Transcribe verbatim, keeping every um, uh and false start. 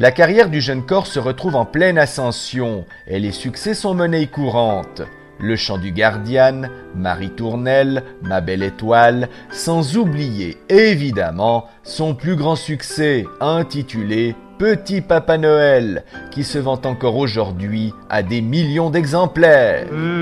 La carrière du jeune corps se retrouve en pleine ascension et les succès sont monnaie courante. Le chant du Guardian, Marie Tournelle, Ma belle étoile, sans oublier évidemment son plus grand succès intitulé Petit Papa Noël, qui se vend encore aujourd'hui à des millions d'exemplaires.